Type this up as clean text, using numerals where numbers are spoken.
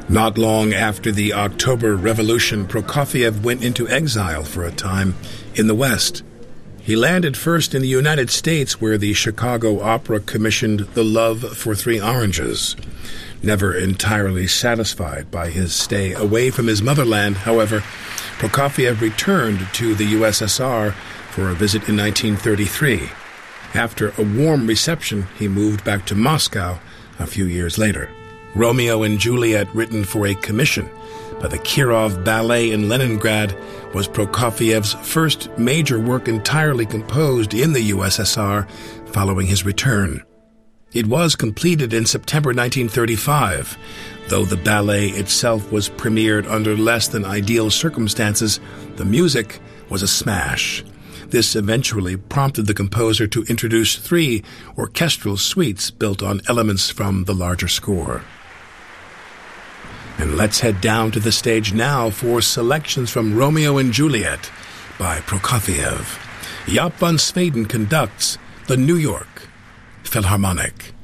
Not long after the October Revolution, Prokofiev went into exile for a time in the West. He landed first in the United States, where the Chicago Opera commissioned The Love for Three Oranges. Never entirely satisfied by his stay away from his motherland, however, Prokofiev returned to the USSR for a visit in 1933. After a warm reception, he moved back to Moscow a few years later. Romeo and Juliet, written for a commission by the Kirov Ballet in Leningrad, was Prokofiev's first major work entirely composed in the USSR following his return. It was completed in September 1935. Though the ballet itself was premiered under less than ideal circumstances, the music was a smash. This eventually prompted the composer to introduce 3 orchestral suites built on elements from the larger score. And let's head down to the stage now for selections from Romeo and Juliet by Prokofiev. Jaap van Zweden conducts the New York Philharmonic.